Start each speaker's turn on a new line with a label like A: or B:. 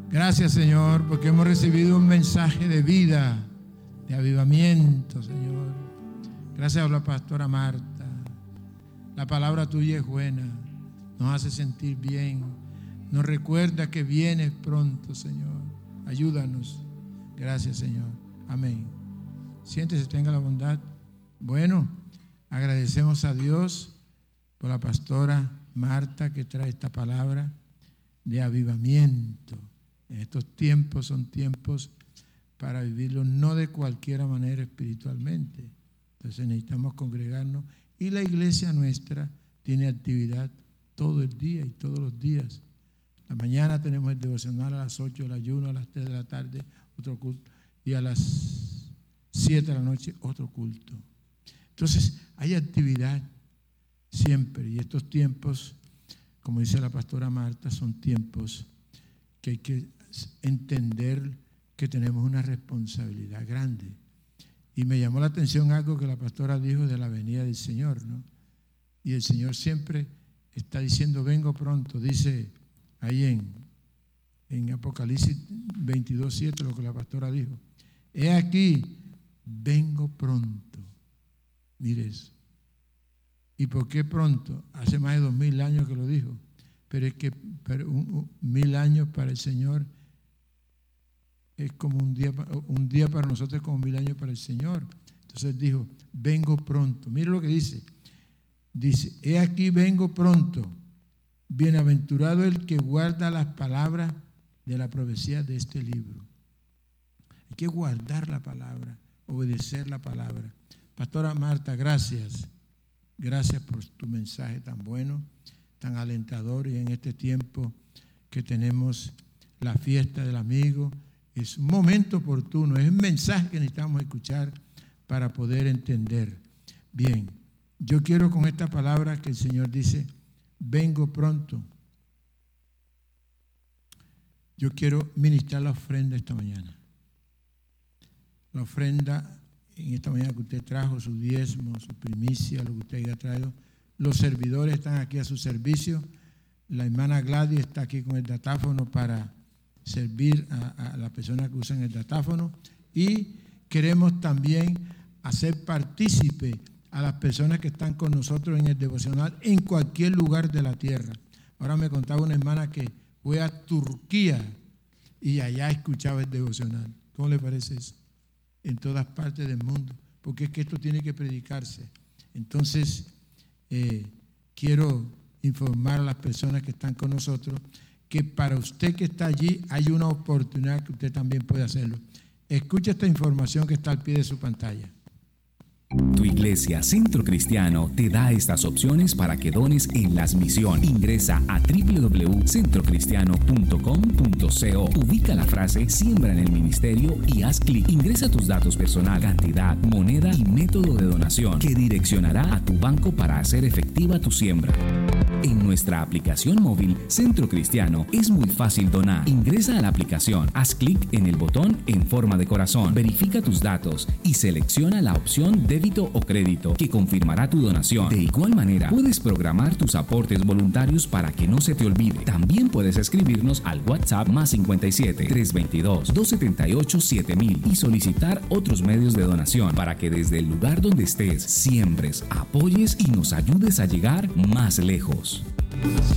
A: Gracias, Señor, porque hemos recibido un mensaje de vida, de avivamiento, Señor. Gracias a la pastora Marta. La palabra tuya es buena, nos hace sentir bien, nos recuerda que vienes pronto, Señor. Ayúdanos. Gracias, Señor. Amén. Siéntese, tenga la bondad. Bueno, agradecemos a Dios por la pastora Marta que trae esta palabra de avivamiento. Estos tiempos son tiempos para vivirlos no de cualquier manera espiritualmente. Entonces necesitamos congregarnos y la iglesia nuestra tiene actividad todo el día y todos los días. La mañana tenemos el devocional a las 8, el ayuno a las 3 de la tarde, otro culto, y a las 7 de la noche otro culto. Entonces hay actividad siempre, y estos tiempos, como dice la pastora Marta, son tiempos que hay que entender que tenemos una responsabilidad grande. Y me llamó la atención algo que la pastora dijo de la venida del Señor, ¿no? Y el Señor siempre está diciendo, vengo pronto, dice ahí en Apocalipsis 22:7, lo que la pastora dijo. He aquí, vengo pronto. Mire eso. ¿Y por qué pronto? Hace más de 2000 años que lo dijo. Pero es que 1000 años para el Señor es como un día para nosotros es como 1000 años para el Señor. Entonces dijo, vengo pronto. Mire lo que dice. Dice, he aquí vengo pronto. Bienaventurado el que guarda las palabras de la profecía de este libro. Hay que guardar la palabra, obedecer la palabra. Pastora Marta, gracias. Gracias por tu mensaje tan bueno, tan alentador, y en este tiempo que tenemos la fiesta del amigo, es un momento oportuno, es un mensaje que necesitamos escuchar para poder entender. Bien, yo quiero con esta palabra que el Señor dice, vengo pronto. Yo quiero ministrar la ofrenda esta mañana. La ofrenda en esta mañana que usted trajo, su diezmo, su primicia, lo que usted haya traído. Los servidores están aquí a su servicio. La hermana Gladys está aquí con el datáfono para servir a las personas que usan el datáfono. Y queremos también hacer partícipe a las personas que están con nosotros en el devocional en cualquier lugar de la tierra. Ahora me contaba una hermana que fue a Turquía y allá escuchaba el devocional. ¿Cómo le parece eso? En todas partes del mundo, porque es que esto tiene que predicarse. Entonces, quiero informar a las personas que están con nosotros que para usted que está allí hay una oportunidad que usted también puede hacerlo. Escucha esta información que está al pie de su pantalla.
B: Tu iglesia Centro Cristiano te da estas opciones para que dones en las misiones. Ingresa a www.centrocristiano.com.co. Ubica la frase Siembra en el ministerio y haz clic. Ingresa tus datos personal, cantidad, moneda y método de donación que direccionará a tu banco para hacer efectiva tu siembra. En nuestra aplicación móvil Centro Cristiano es muy fácil donar. Ingresa a la aplicación, haz clic en el botón en forma de corazón, verifica tus datos y selecciona la opción débito o crédito que confirmará tu donación. De igual manera, puedes programar tus aportes voluntarios para que no se te olvide. También puedes escribirnos al WhatsApp +57 322 278 7000 y solicitar otros medios de donación para que desde el lugar donde estés siembres, apoyes y nos ayudes a llegar más lejos.